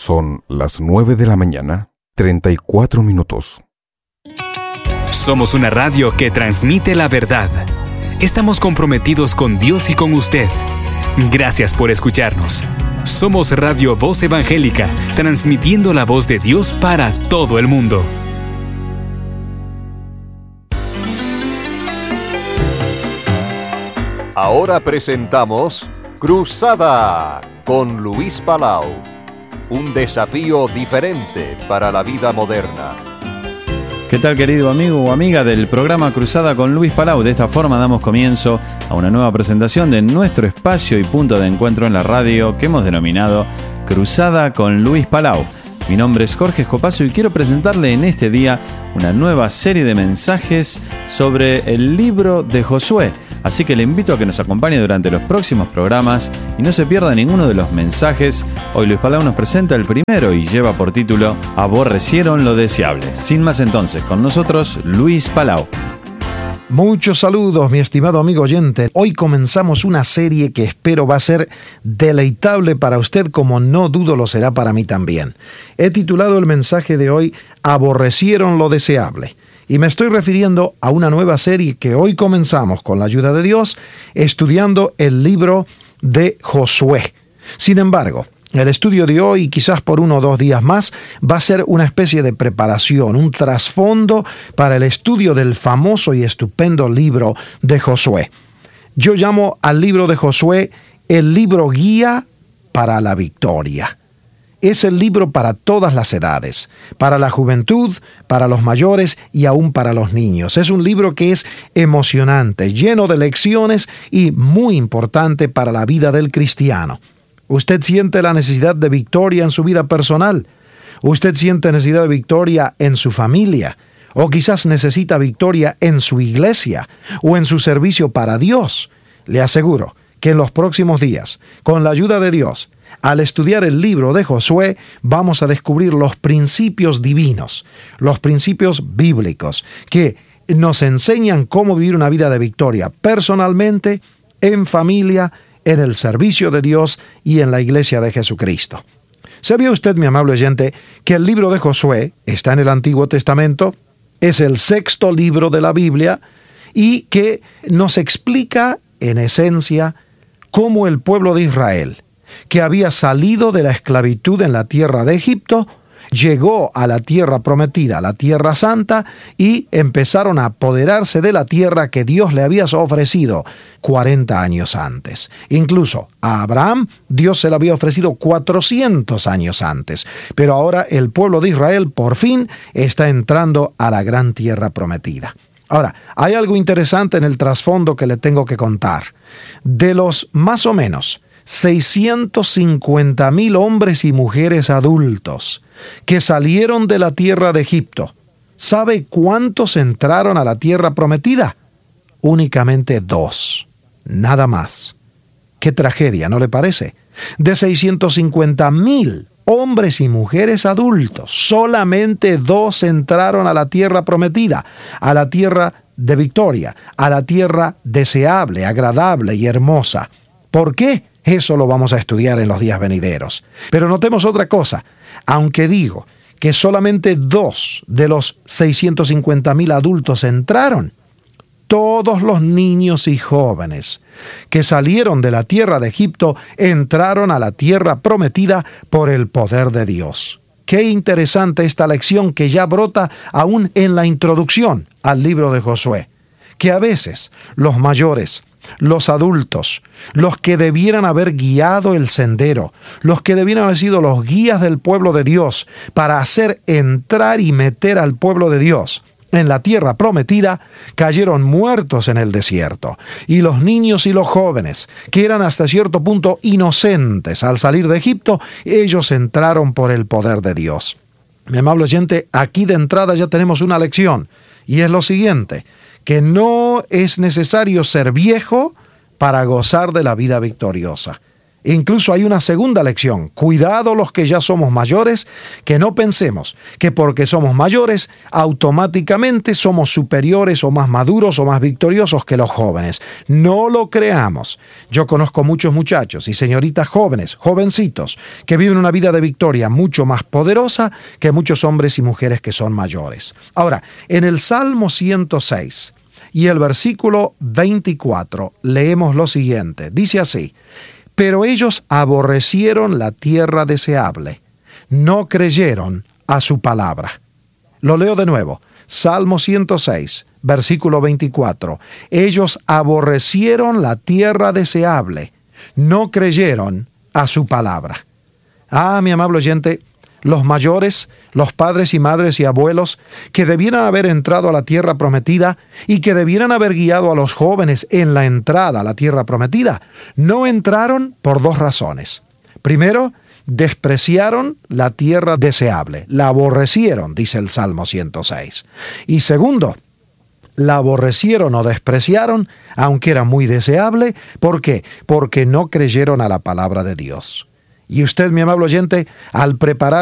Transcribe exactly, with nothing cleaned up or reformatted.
Son las nueve de la mañana, treinta y cuatro minutos. Somos una radio que transmite la verdad. Estamos comprometidos con Dios y con usted. Gracias por escucharnos. Somos Radio Voz Evangélica, transmitiendo la voz de Dios para todo el mundo. Ahora presentamos Cruzada con Luis Palau. Un desafío diferente para la vida moderna. ¿Qué tal, querido amigo o amiga del programa Cruzada con Luis Palau? De esta forma damos comienzo a una nueva presentación de nuestro espacio y punto de encuentro en la radio que hemos denominado Cruzada con Luis Palau. Mi nombre es Jorge Escopazo y quiero presentarle en este día una nueva serie de mensajes sobre el libro de Josué. Así que le invito a que nos acompañe durante los próximos programas y no se pierda ninguno de los mensajes. Hoy Luis Palau nos presenta el primero y lleva por título Aborrecieron lo deseable. Sin más entonces, con nosotros Luis Palau. Muchos saludos, mi estimado amigo oyente. Hoy comenzamos una serie que espero va a ser deleitable para usted, como no dudo lo será para mí también. He titulado el mensaje de hoy Aborrecieron lo deseable. Y me estoy refiriendo a una nueva serie que hoy comenzamos con la ayuda de Dios, estudiando el libro de Josué. Sin embargo, el estudio de hoy, quizás por uno o dos días más, va a ser una especie de preparación, un trasfondo para el estudio del famoso y estupendo libro de Josué. Yo llamo al libro de Josué el libro guía para la victoria. Es el libro para todas las edades, para la juventud, para los mayores y aún para los niños. Es un libro que es emocionante, lleno de lecciones y muy importante para la vida del cristiano. ¿Usted siente la necesidad de victoria en su vida personal? ¿Usted siente necesidad de victoria en su familia? ¿O quizás necesita victoria en su iglesia o en su servicio para Dios? Le aseguro que en los próximos días, con la ayuda de Dios, al estudiar el libro de Josué, vamos a descubrir los principios divinos, los principios bíblicos, que nos enseñan cómo vivir una vida de victoria personalmente, en familia, en el servicio de Dios y en la iglesia de Jesucristo. ¿Sabía usted, mi amable oyente, que el libro de Josué está en el Antiguo Testamento? Es el sexto libro de la Biblia y que nos explica, en esencia, cómo el pueblo de Israel, que había salido de la esclavitud en la tierra de Egipto, llegó a la tierra prometida, la tierra santa, y empezaron a apoderarse de la tierra que Dios le había ofrecido cuarenta años antes. Incluso a Abraham, Dios se la había ofrecido cuatrocientos años antes. Pero ahora el pueblo de Israel por fin está entrando a la gran tierra prometida. Ahora, hay algo interesante en el trasfondo que le tengo que contar. De los más o menos seiscientos cincuenta mil hombres y mujeres adultos que salieron de la tierra de Egipto, ¿sabe cuántos entraron a la tierra prometida? Únicamente dos, nada más. ¡Qué tragedia!, ¿no le parece? De seiscientos cincuenta mil hombres y mujeres adultos, solamente dos entraron a la tierra prometida, a la tierra de victoria, a la tierra deseable, agradable y hermosa. ¿Por qué? Eso lo vamos a estudiar en los días venideros. Pero notemos otra cosa. Aunque digo que solamente dos de los seiscientos cincuenta mil adultos entraron, todos los niños y jóvenes que salieron de la tierra de Egipto entraron a la tierra prometida por el poder de Dios. Qué interesante esta lección que ya brota aún en la introducción al libro de Josué, que a veces los mayores, los adultos, los que debieran haber guiado el sendero, los que debieran haber sido los guías del pueblo de Dios para hacer entrar y meter al pueblo de Dios en la tierra prometida, cayeron muertos en el desierto. Y los niños y los jóvenes, que eran hasta cierto punto inocentes al salir de Egipto, ellos entraron por el poder de Dios. Mi amable oyente, aquí de entrada ya tenemos una lección, y es lo siguiente: que no es necesario ser viejo para gozar de la vida victoriosa. Incluso hay una segunda lección. Cuidado los que ya somos mayores, que no pensemos que porque somos mayores, automáticamente somos superiores o más maduros o más victoriosos que los jóvenes. No lo creamos. Yo conozco muchos muchachos y señoritas jóvenes, jovencitos, que viven una vida de victoria mucho más poderosa que muchos hombres y mujeres que son mayores. Ahora, en el Salmo ciento seis y el versículo veinticuatro leemos lo siguiente. Dice así: pero ellos aborrecieron la tierra deseable, no creyeron a su palabra. Lo leo de nuevo. Salmo ciento seis, versículo veinticuatro. Ellos aborrecieron la tierra deseable, no creyeron a su palabra. Ah, mi amable oyente, los mayores, los padres y madres y abuelos que debieran haber entrado a la tierra prometida y que debieran haber guiado a los jóvenes en la entrada a la tierra prometida, no entraron por dos razones. Primero, despreciaron la tierra deseable, la aborrecieron, dice el Salmo ciento seis. Y segundo, la aborrecieron o despreciaron, aunque era muy deseable. ¿Por qué? Porque no creyeron a la palabra de Dios. Y usted, mi amable oyente, al preparar